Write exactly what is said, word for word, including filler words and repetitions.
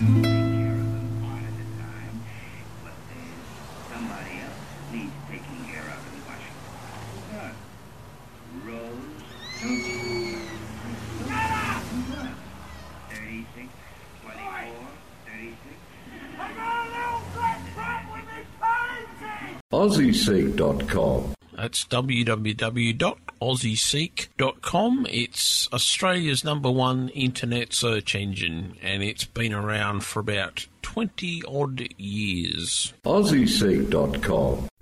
take care of them one at a time, but there's somebody else needs taking care of in Washington. Who's that? Rose Tucci. Get up! Who's that? thirty-six, twenty-four, thirty-six. I got a little black crap with me painting! Aussie Seek dot com. That's w w w dot aussie seek dot com. It's Australia's number one internet search engine, and it's been around for about twenty odd years. Aussie Seek dot com.